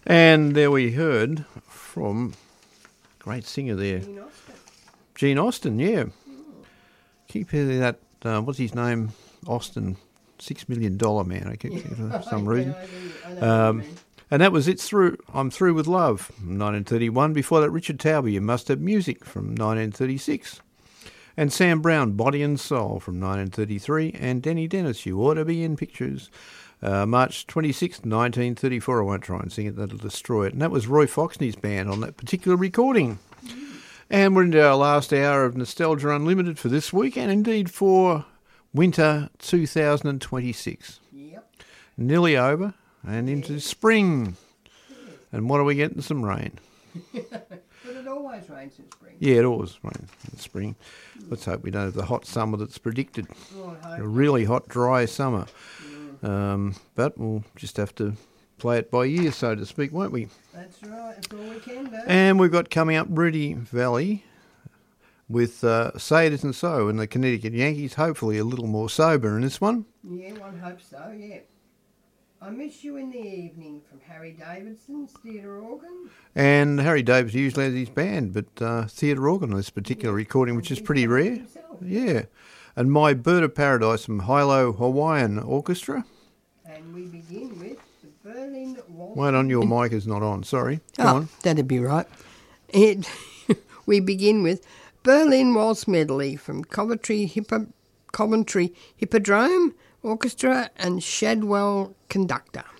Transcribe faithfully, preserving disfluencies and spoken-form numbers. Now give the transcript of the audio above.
And there we heard from a great singer there. Gene Austin. Gene Austin, yeah. Mm. Keep hearing that, uh, what's his name? Austin, Six Million Dollar Man, I keep Yeah, thinking for some yeah, reason. I do, I know what you Um, mean. and that was It's Through, I'm Through With Love, nineteen thirty-one. Before that, Richard Taube, You Must Have Music, from nineteen thirty-six. And Sam Brown, Body and Soul, from nineteen thirty-three. And Denny Dennis, You Ought to Be in Pictures, uh, March twenty-sixth, nineteen thirty-four. I won't try and sing it, that'll destroy it. And that was Roy Foxney's band on that particular recording. Mm. And we're into our last hour of Nostalgia Unlimited for this week, and indeed for winter two thousand twenty-six. Yep. Nearly over, and into spring. And what are we getting? Some rain. But it always rains in spring. Yeah, it always rains in spring. Let's hope we don't have the hot summer that's predicted. Oh, I hope A really hot, dry summer. Mm. Um, but we'll just have to play it by ear, so to speak, won't we? That's right. That's all we can do. And we've got coming up Rudy Valley with uh, Say It Isn't So, and the Connecticut Yankees, hopefully a little more sober in this one. Yeah, one hopes so, yeah. I Miss You in the Evening from Harry Davidson's theatre organ. And Harry Davis usually has his band, but uh, theatre organ on this particular Yeah, recording, which is he's pretty done it rare. himself. Yeah. And My Bird of Paradise from Hilo Hawaiian Orchestra. And we begin with the Berlin Waltz. Wait on, your mic is not on. Sorry. Go Oh, on. that'd be right. It, we begin with Berlin Waltz Medley from Coventry, Hippo, Coventry Hippodrome Orchestra and Shadwell Conductor.